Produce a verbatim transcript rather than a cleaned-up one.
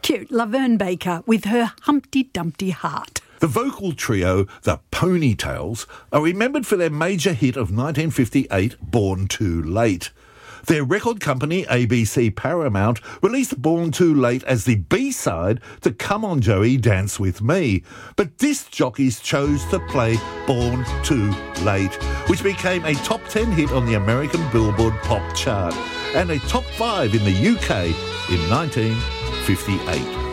Cute, Laverne Baker with her Humpty Dumpty Heart. The vocal trio, the Ponytails, are remembered for their major hit of nineteen fifty-eight, Born Too Late. Their record company, A B C Paramount, released Born Too Late as the B-side to Come On Joey, Dance With Me. But disc jockeys chose to play Born Too Late, which became a top ten hit on the American Billboard Pop chart and a top five in the U K in nineteen fifty-eight.